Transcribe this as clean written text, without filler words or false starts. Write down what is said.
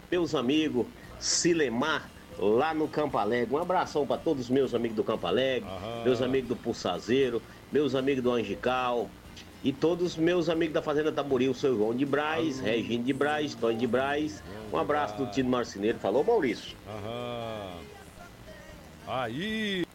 meus amigos, Silemar, lá no Campo Alegre. Um abração para todos os meus amigos do Campo Alegre, meus Aham. amigos do Pulsazeiro, meus amigos do Angical e todos os meus amigos da Fazenda Tamboril, o seu João de Braz, Regine de Braz, Tony de Braz. Um João de abraço do Braz. Tino Marceneiro. Falou, Maurício. Aham. Aí.